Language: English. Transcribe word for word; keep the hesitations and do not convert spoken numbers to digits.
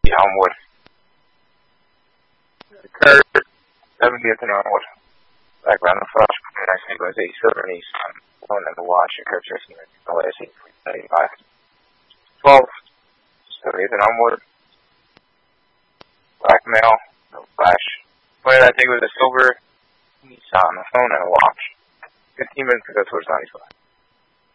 fifty Elmwood. Kurt, seventieth and Elmwood. Background of flash, next name was eight Silver Nissan. One in the watch, and Kurt Jersey, L S eight eighty-five. twelve, seventieth and Elmwood. Black male, no flash. Pointed I think it was a silver Nissan, a phone and a watch. fifteen minutes to go towards ninety-five.